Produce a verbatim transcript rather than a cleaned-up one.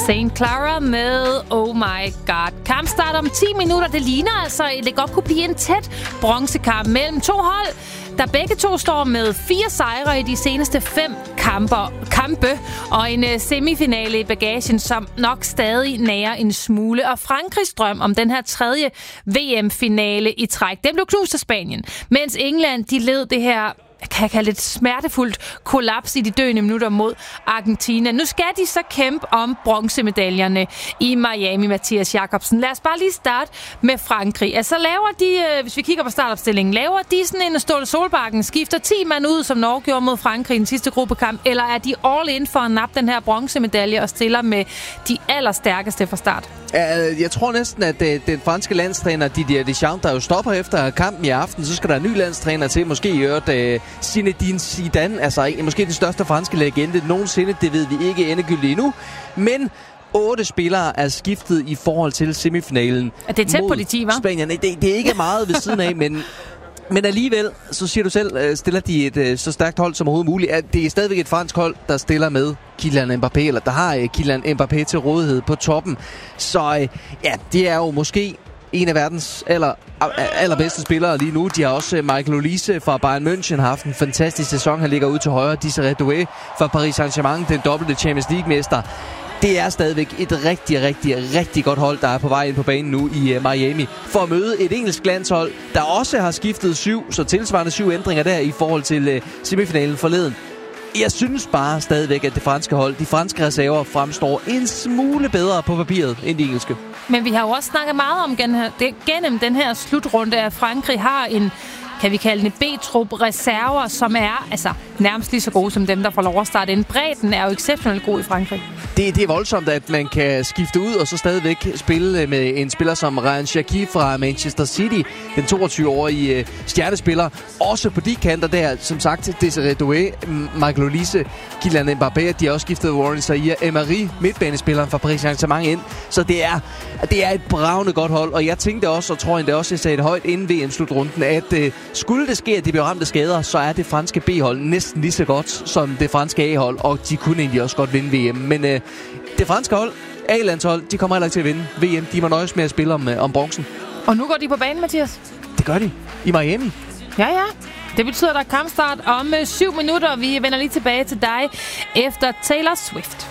Saint Clara med Oh My God. Kampstart om ti minutter. Det ligner altså, at det godt kunne blive en tæt bronzekamp mellem to hold, der begge to står med fire sejre i de seneste fem kamper, kampe, og en semifinale i bagagen, som nok stadig nærer en smule. Og Frankrigs drøm om den her tredje V M-finale i træk, den blev knust af Spanien, mens England, de led det her, kan jeg kalde det et smertefuldt kollaps i de døende minutter mod Argentina. Nu skal de så kæmpe om bronzemedaljerne i Miami, Mathias Jacobsen. Lad os bare lige starte med Frankrig. Altså laver de, hvis vi kigger på startopstillingen, laver de sådan en Ståle Solbakken, skifter ti mand ud, som Norge gjorde mod Frankrig i den sidste gruppekamp, eller er de all in for at nappe den her bronzemedalje og stiller med de allerstærkeste fra start? Jeg tror næsten, at den franske landstræner Didier Deschamps, der jo stopper efter kampen i aften, så skal der en ny landstræner til, måske i øvrigt Zinedine Zidane, altså måske den største franske legende nogensinde, det ved vi ikke endegyldigt endnu, men otte spillere er skiftet i forhold til semifinalen. Er det tæt på de ti, hva'? Spanien. Det, det er ikke meget ved siden af, men Men alligevel, så siger du selv, stiller de et så stærkt hold som overhovedet muligt. At det er stadigvæk et fransk hold, der stiller med Kylian Mbappé, eller der har Kylian Mbappé til rådighed på toppen. Så ja, det er jo måske en af verdens aller, allerbedste spillere lige nu. De har også Michael Olise fra Bayern München, har haft en fantastisk sæson. Han ligger ude til højre. Desiré Doué fra Paris Saint-Germain, den dobbelte Champions League-mester. Det er stadigvæk et rigtig, rigtig, rigtig godt hold, der er på vej ind på banen nu i uh, Miami, for at møde et engelsk landshold, der også har skiftet syv, så tilsvarende syv ændringer der i forhold til uh, semifinalen forleden. Jeg synes bare stadigvæk, at det franske hold, de franske reserver, fremstår en smule bedre på papiret end de engelske. Men vi har jo også snakket meget om gennem den her slutrunde, at Frankrig har en, kan vi kalde det, B-trup reserver, som er altså nærmest lige så gode som dem, der får lov at starte ind. Bredden er jo exceptionelt god i Frankrig. Det, det er voldsomt, at man kan skifte ud og så stadigvæk spille med en spiller som Ryan Cherki fra Manchester City, den toogtyve-årige uh, stjernespiller. Også på de kanter der, som sagt, Desiré Doué, Michael Olise, Kylian Mbappé, de har også skiftet Warren Zaïre-Emery, midtbanespilleren fra Paris Saint-Germain, ind. Så det er, det er et bravende godt hold, og jeg tænkte også, og tror endda også, jeg sagde det højt inden V M-slutrunden, at uh, skulle det ske, at de bliver ramt af skader, så er det franske B-hold næsten lige så godt som det franske A-hold, og de kunne egentlig også godt vinde V M. Men uh, det franske hold, A-landshold, de kommer heller ikke til at vinde V M. De må nøjes med at spille om, om bronzen. Og nu går de på banen, Mathias? Det gør de. I Miami. Ja, ja. Det betyder, at der er kampstart om syv minutter. Vi vender lige tilbage til dig efter Taylor Swift.